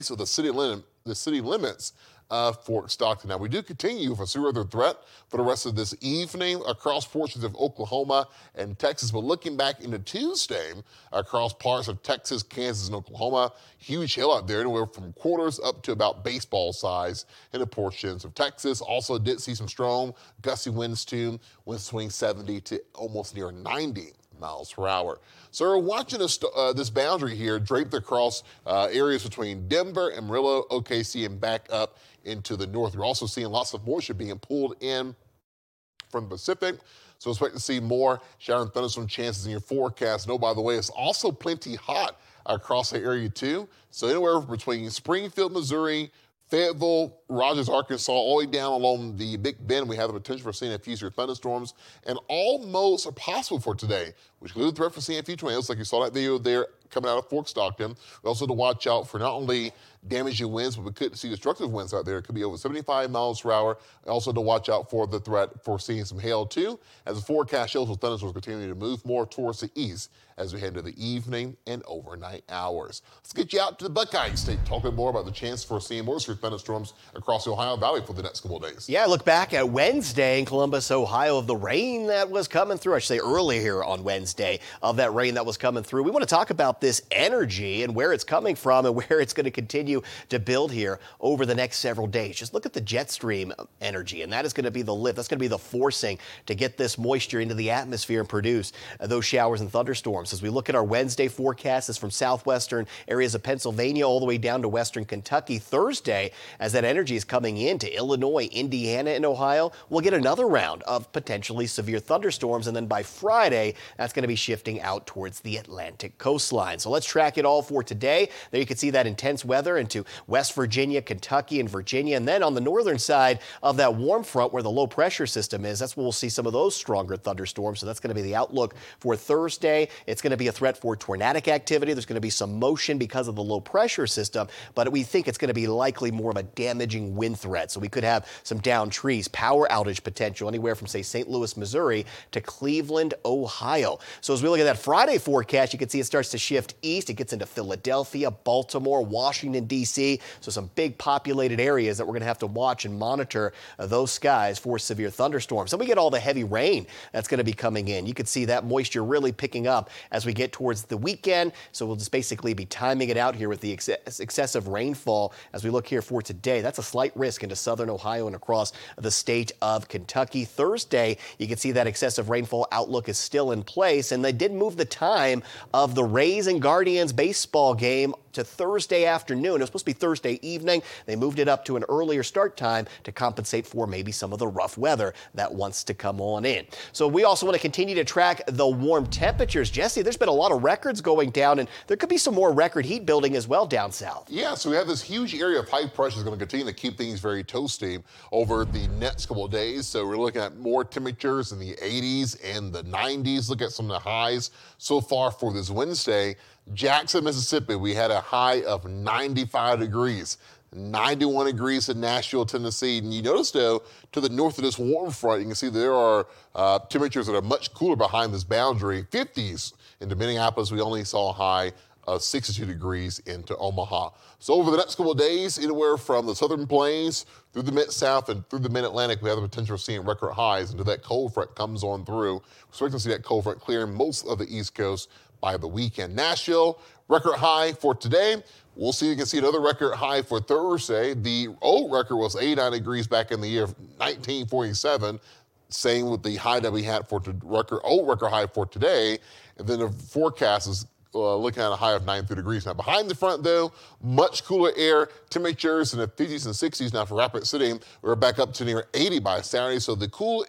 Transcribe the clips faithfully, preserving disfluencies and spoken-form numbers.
of the city limit, the city limits of Fort Stockton. Now, we do continue with a severe weather threat for the rest of this evening across portions of Oklahoma and Texas. But looking back into Tuesday, across parts of Texas, Kansas, and Oklahoma, huge hail out there, anywhere from quarters up to about baseball size in the portions of Texas. Also did see some strong gusty winds too, winds swing seventy to almost near ninety miles per hour. So we're watching this, uh, this boundary here draped across uh, areas between Denver, Amarillo, O K C, and back up into the north. We're also seeing lots of moisture being pulled in from the Pacific. So expect to see more shower and thunderstorm chances in your forecast. No, by the way, it's also plenty hot across the area too. So anywhere between Springfield, Missouri, Fayetteville, Rogers, Arkansas, all the way down along the Big Bend, we have the potential for seeing a few severe thunderstorms, and all modes are possible for today, which include the threat for seeing a few tornadoes, like you saw that video there coming out of Fort Stockton. We also have to watch out for not only damaging winds, but we could see destructive winds out there. It could be over seventy-five miles per hour. Also to watch out for the threat for seeing some hail too, as the forecast shows with thunderstorms continuing to move more towards the east as we head into the evening and overnight hours. Let's get you out to the Buckeye State, talking more about the chance for seeing more severe thunderstorms across the Ohio Valley for the next couple of days. Yeah, look back at Wednesday in Columbus, Ohio, of the rain that was coming through. I should say earlier here on Wednesday of that rain that was coming through. We want to talk about this energy and where it's coming from and where it's going to continue to build here over the next several days. Just look at the jet stream energy, and that is going to be the lift. That's going to be the forcing to get this moisture into the atmosphere and produce uh, those showers and thunderstorms. As we look at our Wednesday forecast, it's from southwestern areas of Pennsylvania all the way down to western Kentucky. Thursday, as that energy is coming into Illinois, Indiana, and Ohio, we'll get another round of potentially severe thunderstorms. And then by Friday, that's going to be shifting out towards the Atlantic coastline. So let's track it all for today. There you can see that intense weather into West Virginia, Kentucky, and Virginia. And then on the northern side of that warm front where the low pressure system is, that's where we'll see some of those stronger thunderstorms. So that's going to be the outlook for Thursday. It's going to be a threat for tornadic activity. There's going to be some motion because of the low pressure system, but we think it's going to be likely more of a damaging wind threat. So we could have some downed trees, power outage potential anywhere from, say, Saint Louis, Missouri to Cleveland, Ohio. So as we look at that Friday forecast, you can see it starts to shift east. It gets into Philadelphia, Baltimore, Washington, D C. So some big populated areas that we're going to have to watch and monitor uh, those skies for severe thunderstorms. Then we get all the heavy rain that's going to be coming in. You can see that moisture really picking up as we get towards the weekend. So we'll just basically be timing it out here with the ex- excessive rainfall as we look here for today. That's a slight risk into southern Ohio and across the state of Kentucky. Thursday, you can see that excessive rainfall outlook is still in place, and they did move the time of the Rays and Guardians baseball game to Thursday afternoon. It was supposed to be Thursday evening. They moved it up to an earlier start time to compensate for maybe some of the rough weather that wants to come on in. So we also want to continue to track the warm temperatures. Jesse, there's been a lot of records going down, and there could be some more record heat building as well down south. Yeah, so we have this huge area of high pressure that's going to continue to keep things very toasty over the next couple of days. So we're looking at more temperatures in the eighties and the nineties. Look at some of the highs so far for this Wednesday. Jackson, Mississippi, we had a high of ninety-five degrees. ninety-one degrees in Nashville, Tennessee. And you notice, though, to the north of this warm front, you can see there are uh, temperatures that are much cooler behind this boundary. fifties into Minneapolis, we only saw a high of sixty-two degrees into Omaha. So over the next couple of days, anywhere from the southern plains through the mid-south and through the mid-Atlantic, we have the potential of seeing record highs until that cold front comes on through. We're expecting to see that cold front clearing most of the East Coast by the weekend. Nashville, record high for today. We'll see, you can see another record high for Thursday. The old record was eighty-nine degrees back in the year of nineteen forty-seven. Same with the high that we had for the record, old record high for today. And then the forecast is uh, looking at a high of ninety-three degrees. Now behind the front though, much cooler air, temperatures in the fifties and sixties. Now for Rapid City, we're back up to near eighty by Saturday. So the cool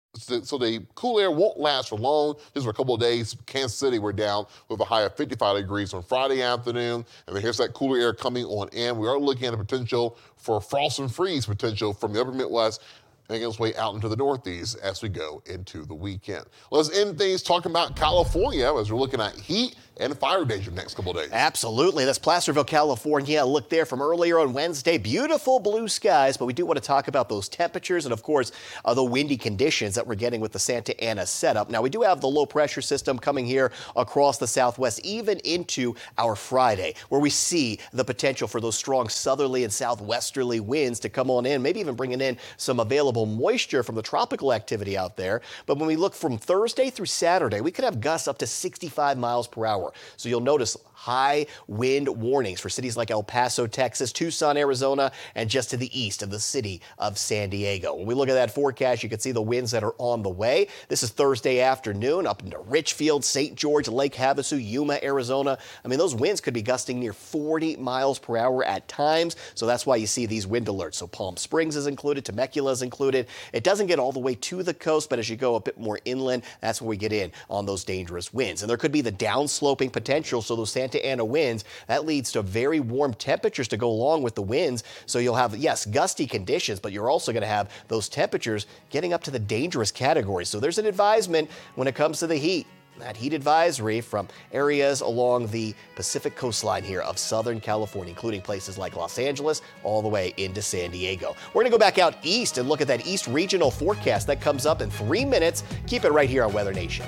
So the cool air won't last for long, just for a couple of days. Kansas City, we're down with a high of fifty-five degrees on Friday afternoon. And then here's that cooler air coming on in. We are looking at a potential for frost and freeze potential from the upper Midwest, making its way out into the Northeast as we go into the weekend. Let's end things talking about California as we're looking at heat and fire danger next couple of days. Absolutely. That's Placerville, California. Look there from earlier on Wednesday. Beautiful blue skies, but we do want to talk about those temperatures and, of course, uh, the windy conditions that we're getting with the Santa Ana setup. Now, we do have the low pressure system coming here across the southwest, even into our Friday, where we see the potential for those strong southerly and southwesterly winds to come on in, maybe even bringing in some available moisture from the tropical activity out there. But when we look from Thursday through Saturday, we could have gusts up to sixty-five miles per hour. So you'll notice high wind warnings for cities like El Paso, Texas, Tucson, Arizona, and just to the east of the city of San Diego. When we look at that forecast, you can see the winds that are on the way. This is Thursday afternoon up into Richfield, Saint George, Lake Havasu, Yuma, Arizona. I mean, those winds could be gusting near forty miles per hour at times. So that's why you see these wind alerts. So Palm Springs is included, Temecula is included. It doesn't get all the way to the coast, but as you go a bit more inland, that's where we get in on those dangerous winds. And there could be the downsloping potential. So those Santa Ana winds, that leads to very warm temperatures to go along with the winds. So you'll have, yes, gusty conditions, but you're also going to have those temperatures getting up to the dangerous category. So there's an advisement when it comes to the heat. That heat advisory from areas along the Pacific coastline here of Southern California, including places like Los Angeles, all the way into San Diego. We're going to go back out east and look at that east regional forecast that comes up in three minutes. Keep it right here on Weather Nation.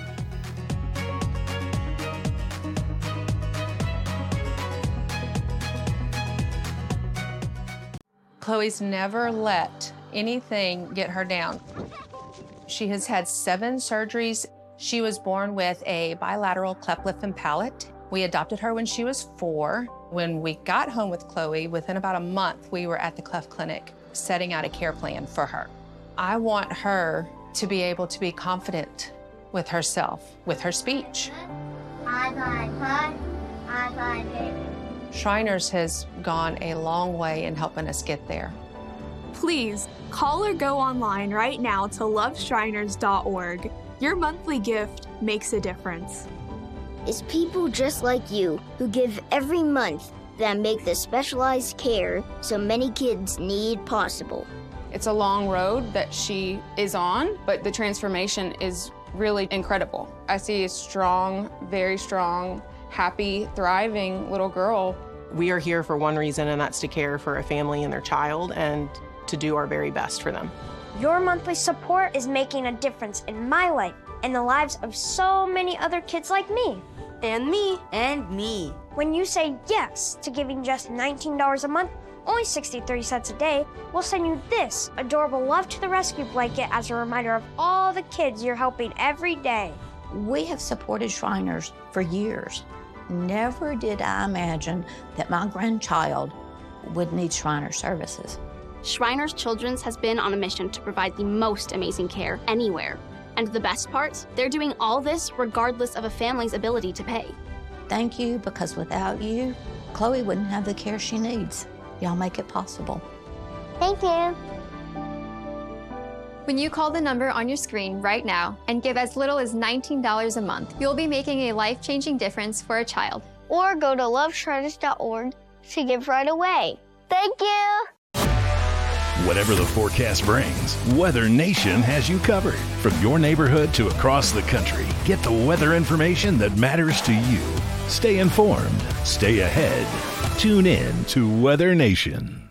Chloe's never let anything get her down. She has had seven surgeries. She was born with a bilateral cleft lip and palate. We adopted her when she was four. When we got home with Chloe, within about a month, we were at the cleft clinic setting out a care plan for her. I want her to be able to be confident with herself, with her speech. I got her. I got it. Shriners has gone a long way in helping us get there. Please call or go online right now to love shriners dot org. Your monthly gift makes a difference. It's people just like you who give every month that make the specialized care so many kids need possible. It's a long road that she is on, but the transformation is really incredible. I see a strong, very strong, happy, thriving little girl. We are here for one reason, and that's to care for a family and their child and to do our very best for them. Your monthly support is making a difference in my life and the lives of so many other kids like me. And me. And me. When you say yes to giving just nineteen dollars a month, only sixty-three cents a day, we'll send you this adorable Love to the Rescue blanket as a reminder of all the kids you're helping every day. We have supported Shriners for years. Never did I imagine that my grandchild would need Shriners services. Shriners Children's has been on a mission to provide the most amazing care anywhere. And the best part, they're doing all this regardless of a family's ability to pay. Thank you, because without you, Chloe wouldn't have the care she needs. Y'all make it possible. Thank you. When you call the number on your screen right now and give as little as nineteen dollars a month, you'll be making a life-changing difference for a child. Or go to love shriners dot org to give right away. Thank you. Whatever the forecast brings, Weather Nation has you covered. From your neighborhood to across the country, get the weather information that matters to you. Stay informed, stay ahead. Tune in to Weather Nation.